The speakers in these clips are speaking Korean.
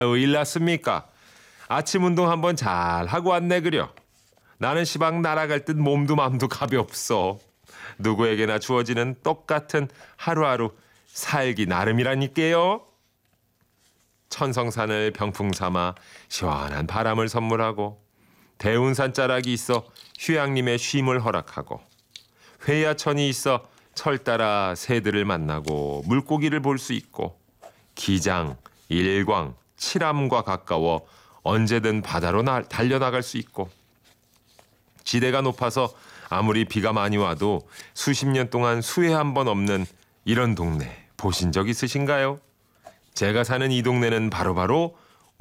일났습니까? 아침 운동 한번 잘 하고 왔네 그려. 나는 시방 날아갈 듯 몸도 맘도 가볍소. 누구에게나 주어지는 똑같은 하루하루 살기 나름이라니까요. 천성산을 병풍 삼아 시원한 바람을 선물하고 대운산 자락이 있어 휴양림의 쉼을 허락하고 회야천이 있어 철 따라 새들을 만나고 물고기를 볼 수 있고 기장, 일광, 칠암과 가까워 언제든 바다로 달려나갈 수 있고 지대가 높아서 아무리 비가 많이 와도 수십 년 동안 수해 한 번 없는 이런 동네 보신 적 있으신가요? 제가 사는 이 동네는 바로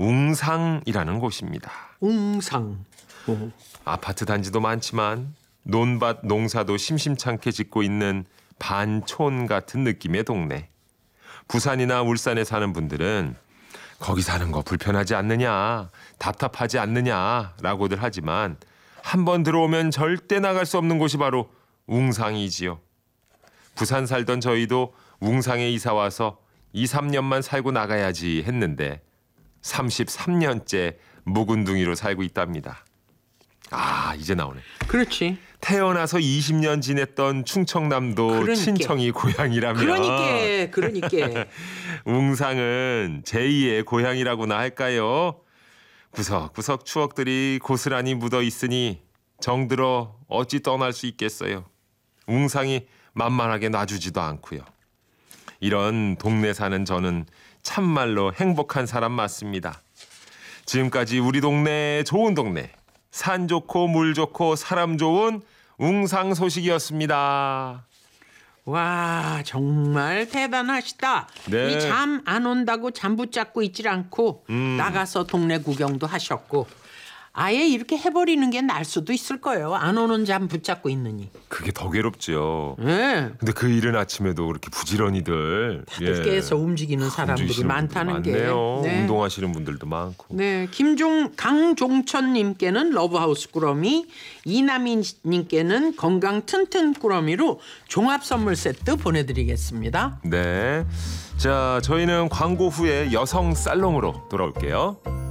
웅상이라는 곳입니다. 웅상. 오. 아파트 단지도 많지만 논밭 농사도 심심찮게 짓고 있는 반촌 같은 느낌의 동네. 부산이나 울산에 사는 분들은 거기 사는 거 불편하지 않느냐, 답답하지 않느냐라고들 하지만 한번 들어오면 절대 나갈 수 없는 곳이 바로 웅상이지요. 부산 살던 저희도 웅상에 이사 와서 2, 3년만 살고 나가야지 했는데 33년째 묵은둥이로 살고 있답니다. 아, 이제 나오네. 그렇지. 태어나서 20년 지냈던 충청남도 그러니까. 친정이 고향이라면 그러니까. 웅상은 제2의 고향이라고나 할까요? 구석구석 추억들이 고스란히 묻어 있으니 정들어 어찌 떠날 수 있겠어요. 웅상이 만만하게 놔주지도 않고요. 이런 동네 사는 저는 참말로 행복한 사람 맞습니다. 지금까지 우리 동네 좋은 동네, 산 좋고 물 좋고 사람 좋은 웅상 소식이었습니다. 와, 정말 대단하시다. 네. 이 잠 안 온다고 잠 붙잡고 있질 않고 나가서 동네 구경도 하셨고 아예 이렇게 해버리는 게 날 수도 있을 거예요. 안 오는 잠 붙잡고 있느니. 그게 더 괴롭죠. 네. 근데 그 이른 아침에도 그렇게 부지런히들 다들 깨서 움직이는 사람들이 움직이시는 많다는 분들 게. 많네요. 네. 운동하시는 분들도 많고. 네, 강종천님께는 러브하우스 꾸러미, 이남희님께는 건강 튼튼 꾸러미로 종합 선물 세트 보내드리겠습니다. 네. 자, 저희는 광고 후에 여성 살롱으로 돌아올게요.